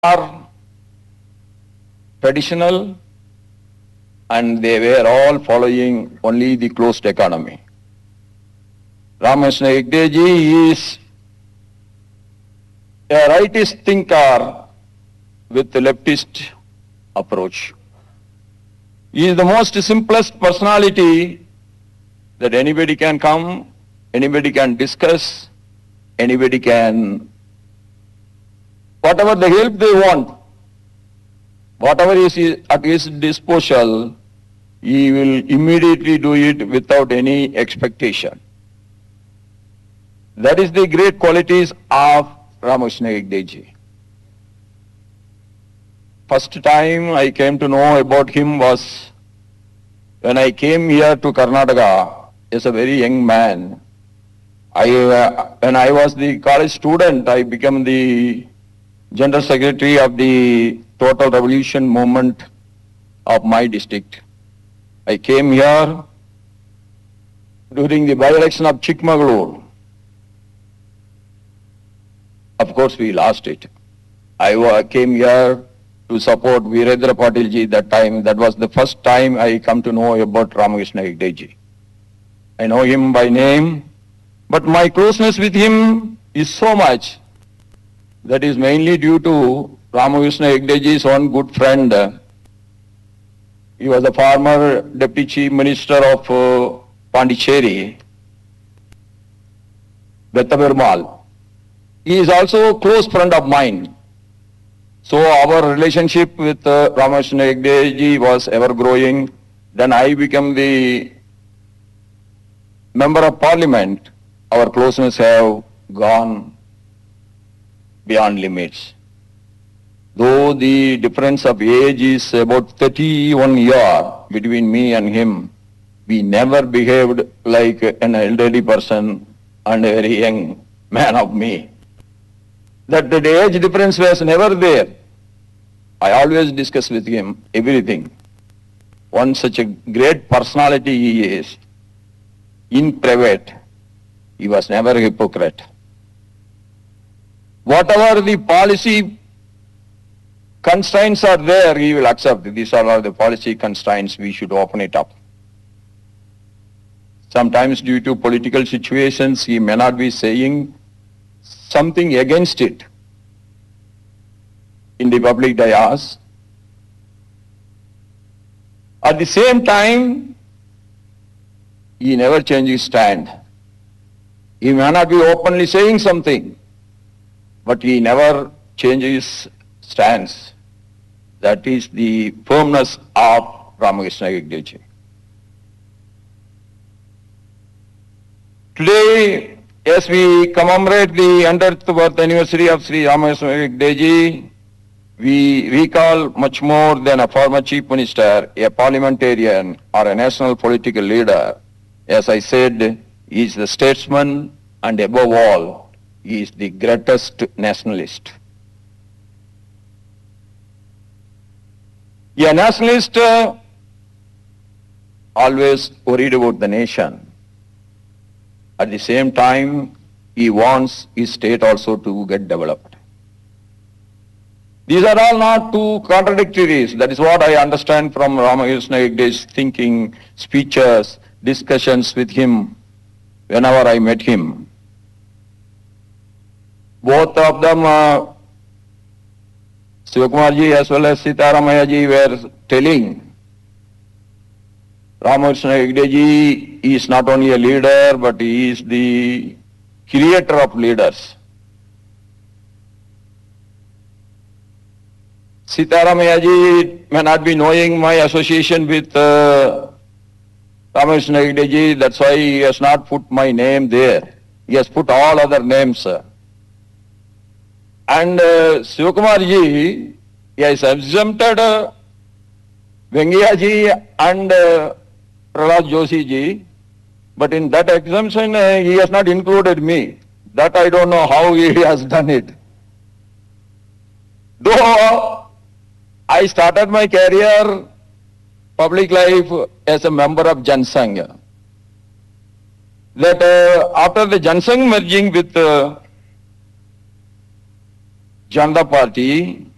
are traditional and they were all following only the closed economy. Ramakrishna Hegdeji is a rightist thinker with a leftist approach. He is the most simplest personality that anybody can come, anybody can discuss, anybody can, whatever the help they want, whatever is at his disposal, he will immediately do it without any expectation. That is the great qualities of Ramakrishna Hegdeji. First time I came to know about him was when I came here to Karnataka as a very young man. When I was the college student, I became the General Secretary of the Total Revolution Movement of my district. I came here during the by-election of Chikmagalur. Of course, we lost it. I came here to support Virendra Patilji that time. That was the first time I come to know about Ramakrishna Hegdeji. I know him by name, but my closeness with him is so much. That is mainly due to Ramakrishna Hegdeji's one good friend. He was a former Deputy Chief Minister of Pondicherry, Bettabermal. He is also a close friend of mine. So our relationship with Ramakrishna Hegdeji was ever growing. Then I became the Member of Parliament. Our closeness have gone beyond limits. Though the difference of age is about 31 years between me and him, we never behaved like an elderly person and a very young man of me. That the age difference was never there. I always discuss with him everything. One such a great personality he is. In private, he was never a hypocrite. Whatever the policy constraints are there, he will accept. These are all the policy constraints, we should open it up. Sometimes due to political situations, he may not be saying something against it in the public dais. At the same time, he never changes his stand. He may not be openly saying something, but he never changes stance. That is the firmness of Ramakrishna Hegdeji. Today, as we commemorate the 100th birth anniversary of Sri Ramakrishna Hegdeji, we recall much more than a former chief minister, a parliamentarian or a national political leader. As I said, he is the statesman and above all, he is the greatest nationalist. A nationalist always worried about the nation. At the same time, he wants his state also to get developed. These are all not two contradictories. That is what I understand from Ramakrishna Hegdeji's thinking, speeches, discussions with him whenever I met him. Both of them, Sivakumarji as well as Sitaramaya were telling, Ramakrishna Hegdeji is not only a leader, but he is the creator of leaders. Sitaramaya may not be knowing my association with Ramakrishna Hegdeji, that's why he has not put my name there. He has put all other names. And Sivakumarji, he has exempted Vengiyaji and Prahlad Joshi ji, but in that exemption he has not included me. That I don't know how he has done it. Though I started my career, public life, as a member of Jan Sangh. That after the Jan Sangh merging with Janata Party,